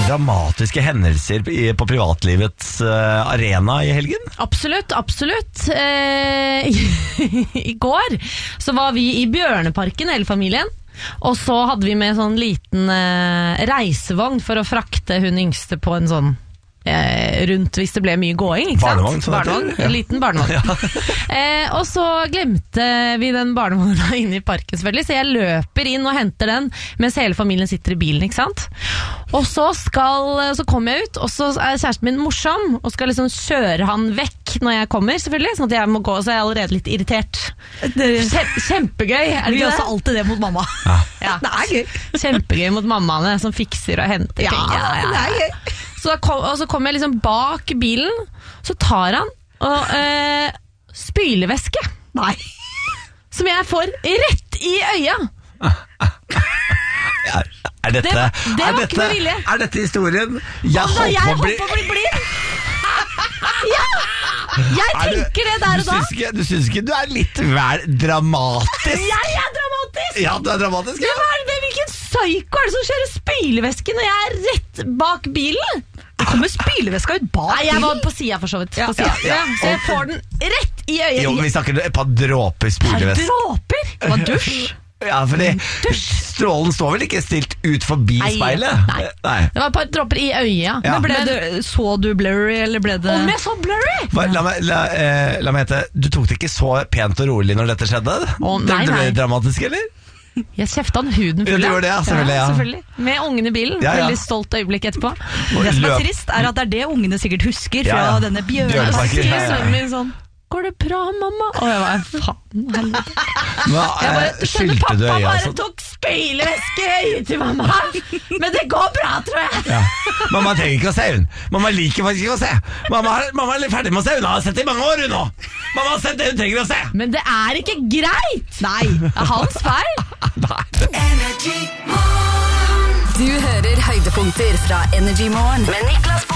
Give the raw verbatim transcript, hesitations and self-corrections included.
dramatiske hendelser på privatlivets uh, arena i helgen? Absolutt, absolutt. Eh, I går så var vi i Bjørneparken, hele familien. Og så hadde vi med sånn liten eh, reisevogn for å frakte hun yngste på en sånn eh, rundt hvis det ble mye gåing, ikke sant? Barnevogn, sånn barnevogn, ja. En liten barnevogn. Ja. eh, og så glemte vi den barnevogna inne i parken selvfølgelig, så jeg løper inn og henter den mens hele familien sitter i bilen, ikke sant? Og så, skal, så kommer jeg ut, og så er kjæresten min morsom, og skal liksom kjøre han vekk når jeg kommer, selvfølgelig, sånn at jeg må gå, så er jeg allerede litt irritert. Kjem- Kjempegøy, er det Vi gjør ikke også det? alltid det mot mamma. Ja. Ja. Det er gøy. Kjempegøy mot mammaene som fikser og henter Ja, ting. det er gøy. Så, da kom, og så kommer jeg liksom bak bilen, så tar han og øh, spylevæske, Nei. som jeg får rett i øya. Ja, er dette, Det var- det er var dette, ikke med vilje. Er dette historien? Jeg Og da holdt jeg på å holdt bli... på å bli blind. Ja, jeg Er du- tenker det der og du da. syns ikke, du syns ikke du er litt vel dramatisk? Jeg er dramatisk. Ja, du er dramatisk, Men ja. hva er det, hvilken psyko er det som kjører spylevæske når jeg er rett bak bilen? Det kommer spylevæska ut bak Nei, jeg var bilen. på siden for så vidt. Ja, På siden. ja, ja. Så jeg får den rett i øyet. Jo, vi snakker et par dråper Par spylevæske. dråper. Det var dusj. Ja, fordi strålen står vel ikke stilt ut forbi Nei, speilet? nei. Nei. Det var et par dråper i øyet. Ja. Men ble det, så du blurry, eller ble det... Om jeg så blurry? Hva- La meg, la, eh, la meg hete, du tok det ikke så pent og rolig når dette skjedde? Å, det, nei, det ble nei. dramatisk, eller? Jeg kjefta den huden Ja, full. du gjorde det, ja, selvfølgelig, ja. selvfølgelig. Med ungen i bilen. Ja, ja. Veldig stolt øyeblikk etterpå. Det som er Løp. trist, er at det er det ungene sikkert husker fra Ja, ja. denne Da bjørneparken. Bjørneparken. sier Ja, ja. sønnen min sånn: går det bra, mamma? Og jeg var faen helvete. Hva, Jeg bare, eh, skjønner, skylte pappa du øya bare sånn? tok spylevæske i øyet til mamma. Men det går bra, tror jeg. Ja. Mamma trenger ikke å se hun. Mamma liker faktisk ikke å se. Mamma, er- mamma er ferdig med å se. Hun har sett det i mange år, hun nå. Mamma har sett det hun trenger å se. Men det er ikke greit. Nei. Det er hans feil. Du hører høydepunkter fra Energy Morgen med Niklas Baarli.